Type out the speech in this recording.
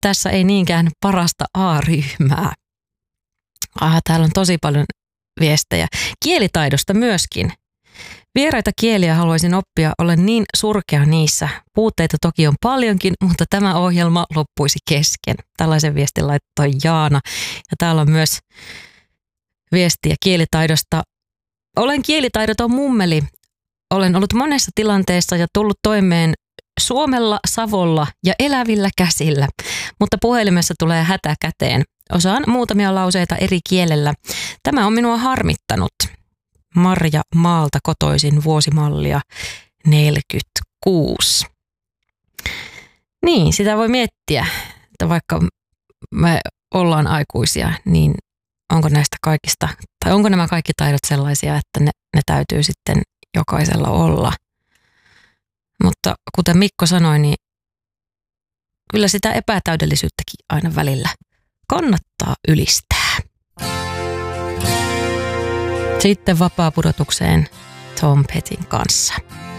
tässä ei niinkään parasta A-ryhmää. Täällä on tosi paljon viestejä. Kielitaidosta myöskin. Vieraita kieliä haluaisin oppia, olen niin surkea niissä. Puutteita toki on paljonkin, mutta tämä ohjelma loppuisi kesken. Tällaisen viestin laittoi Jaana. Ja täällä on myös viestiä kielitaidosta. Olen kielitaidoton mummeli. Olen ollut monessa tilanteessa ja tullut toimeen suomella, savolla ja elävillä käsillä, mutta puhelimessa tulee hätä käteen. Osaan muutamia lauseita eri kielellä. Tämä on minua harmittanut. Marja Maalta kotoisin, vuosimallia 46. Niin, sitä voi miettiä, että vaikka me ollaan aikuisia, niin onko näistä kaikista, tai onko nämä kaikki taidot sellaisia, että ne täytyy sitten jokaisella olla. Mutta kuten Mikko sanoi, niin kyllä sitä epätäydellisyyttäkin aina välillä kannattaa ylistää. Sitten vapaapudotukseen Tom Pettin kanssa.